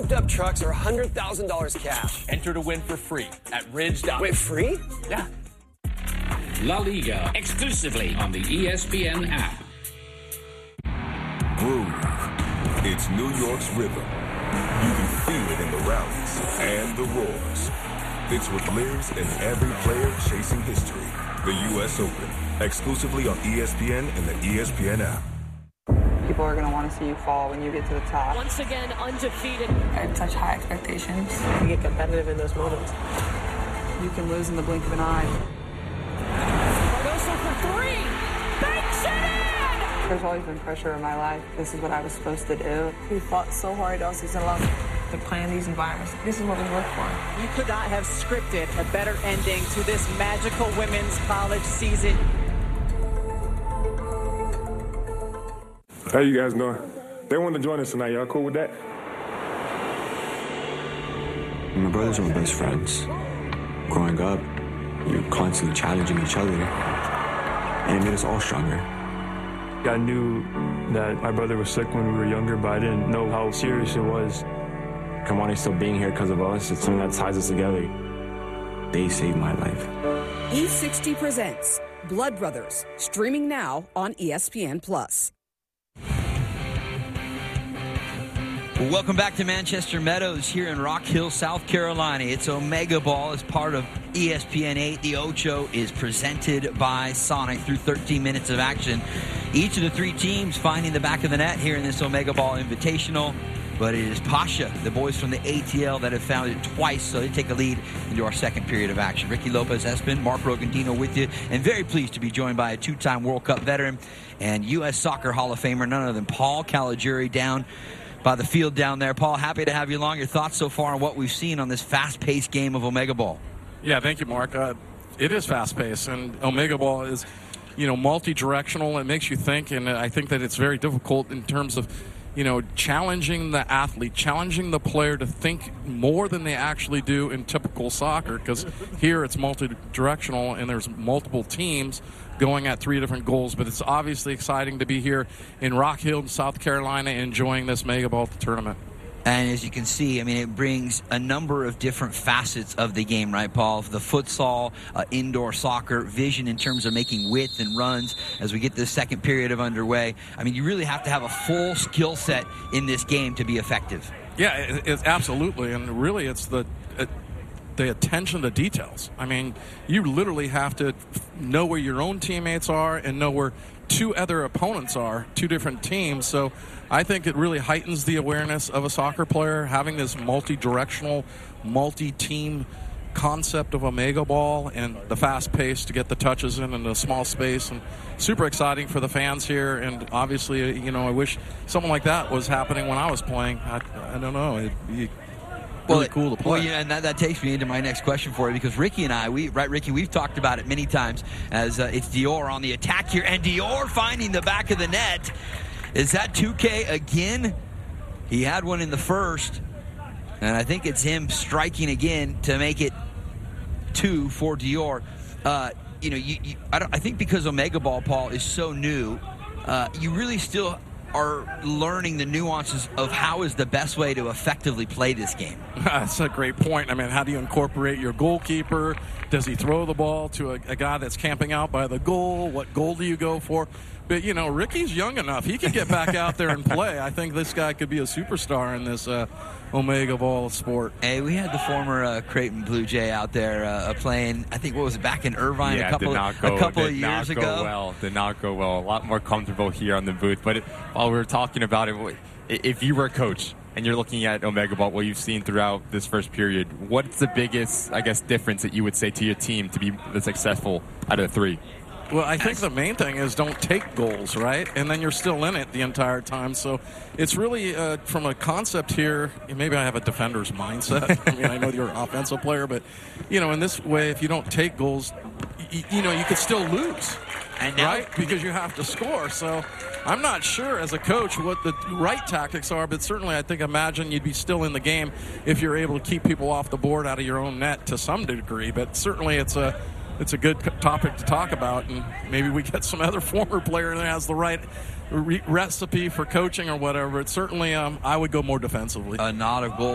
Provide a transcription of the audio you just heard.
souped-up trucks or $100,000 cash. Enter to win for free at Ridge. Wait, free? Yeah. La Liga, exclusively on the ESPN app. Groove. It's New York's rhythm. You can feel it in the rallies and the roars. It's what lives in every player chasing history. The U.S. Open, exclusively on ESPN and the ESPN app. People are going to want to see you fall when you get to the top. Once again, undefeated. I have such high expectations. You get competitive in those moments. You can lose in the blink of an eye. Cardoso for three. Banks it in! There's always been pressure in my life. This is what I was supposed to do. We fought so hard all season long to plan these environments. This is what we work for. You could not have scripted a better ending to this magical women's college season. How you guys doing? They want to join us tonight. Y'all cool with that? My brothers are my best friends. Growing up, you're constantly challenging each other, and it made us all stronger. I knew that my brother was sick when we were younger, but I didn't know how serious it was. Kamani still being here because of us, it's something that ties us together. They saved my life. E60 presents Blood Brothers, streaming now on ESPN+. Well, welcome back to Manchester Meadows here in Rock Hill, South Carolina. It's Omega Ball as part of ESPN 8. The Ocho is presented by Sonic through 13 minutes of action. Each of the three teams finding the back of the net here in this Omega Ball Invitational. But it is Pasha, the boys from the ATL, that have found it twice, so they take a lead into our second period of action. Ricky Lopez-Espin, Mark Rogandino with you, and very pleased to be joined by a two-time World Cup veteran and U.S. Soccer Hall of Famer, none other than Paul Caligiuri, down by the field down there. Paul, happy to have you along. Your thoughts so far on what we've seen on this fast-paced game of Omega Ball? Yeah, thank you, Mark. It is fast-paced, and Omega Ball is, multi-directional. It makes you think, and I think that it's very difficult in terms of, challenging the athlete, challenging the player to think more than they actually do in typical soccer, because here it's multi-directional and there's multiple teams going at three different goals. But it's obviously exciting to be here in Rock Hill, South Carolina, enjoying this Mega Ball tournament. And as you can see, it brings a number of different facets of the game, right, Paul? The futsal, indoor soccer, vision in terms of making width and runs as we get this second period of underway. You really have to have a full skill set in this game to be effective. Yeah, it's absolutely. And really, it's the attention to details. You literally have to know where your own teammates are and know where two other opponents are, two different teams. So I think it really heightens the awareness of a soccer player, having this multi-directional, multi-team concept of Omega Ball and the fast pace to get the touches in the small space. And super exciting for the fans here. And obviously, I wish something like that was happening when I was playing. I don't know. It'd be really cool to play. And that takes me into my next question for you, because Ricky and I, we've talked about it many times as it's Dior on the attack here, and Dior finding the back of the net. Is that 2K again? He had one in the first, and I think it's him striking again to make it 2 for Dior. I think because Omega Ball, Paul, is so new, you really still are learning the nuances of how is the best way to effectively play this game. That's a great point. How do you incorporate your goalkeeper? Does he throw the ball to a guy that's camping out by the goal? What goal do you go for? But, Ricky's young enough. He can get back out there and play. I think this guy could be a superstar in this Omega Ball sport. Hey, we had the former Creighton Blue Jay out there playing, I think, what was it, back in Irvine a couple of years ago? Did not go well. A lot more comfortable here on the booth. But while we were talking about it, if you were a coach and you're looking at Omega Ball, what you've seen throughout this first period, what's the biggest, difference that you would say to your team to be successful out of the three? Well, I think the main thing is don't take goals, right? And then you're still in it the entire time. So it's really, from a concept here, maybe I have a defender's mindset. I know you're an offensive player, but, in this way, if you don't take goals, you could still lose, right? Because you have to score. So I'm not sure as a coach what the right tactics are, but certainly imagine you'd be still in the game if you're able to keep people off the board out of your own net to some degree. But certainly it's a good topic to talk about, and maybe we get some other former player that has the right recipe for coaching or whatever. But certainly I would go more defensively. Not a goal